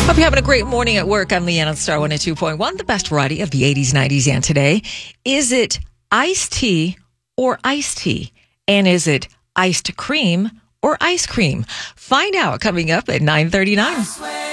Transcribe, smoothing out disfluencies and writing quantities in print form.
Hope you're having a great morning at work. I'm Leanne on Star 102.1, the best variety of the 80s, 90s, and today. Is it iced tea or iced tea? And is it iced cream or ice cream? Find out coming up at 9:39.